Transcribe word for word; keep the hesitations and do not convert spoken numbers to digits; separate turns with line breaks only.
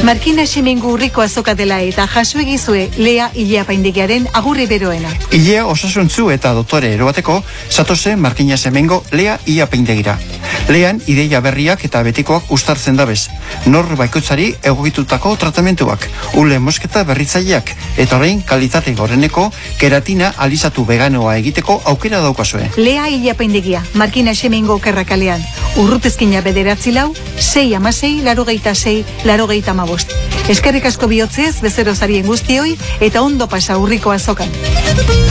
Markina Semengo urriko azoka dela eta jaso egizue Lea Ilea Apaindegiaren agurri beroena.
Ilea osasuntzu eta dotore erobateko zatoze Markina Semengo Lea Ilea Apaindegira. Lean ideia berriak eta betikoak ustartzen dabez. Nor baikoitzari egokitutako tratamentuak, ule mosketa berritzaileak, eta orain kalitate goreneko keratina alizatu veganoa egiteko aukera daukazue.
Lea Ilea Apaindegia, Markina Semengo kerrakalean. Urrutezkina bederatzi lau, sei amasei, larogeita sei, larogeita amabost. Eskerrik asko bihotzez, bezero zarien guztioi, eta ondo pasa urriko azokan.